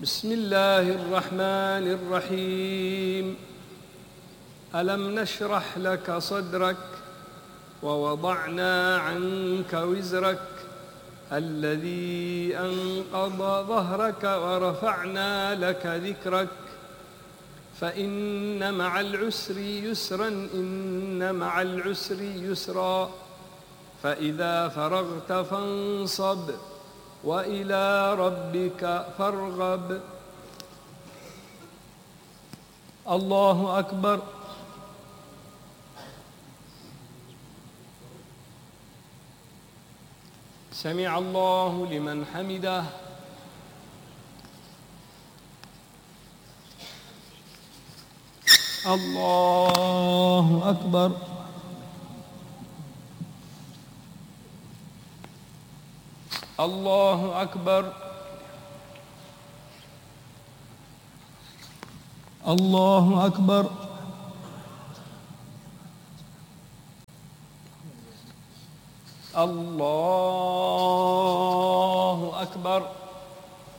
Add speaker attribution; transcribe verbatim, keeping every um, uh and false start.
Speaker 1: بسم الله الرحمن الرحيم. ألم نشرح لك صدرك ووضعنا عنك وزرك الذي أنقض ظهرك ورفعنا لك ذكرك فإن مع العسر يسرا إن مع العسر يسرا فإذا فرغت فانصب وإلى ربك فارغب. الله أكبر. سمع الله لمن حمده. الله أكبر. الله أكبر. الله أكبر. الله أكبر.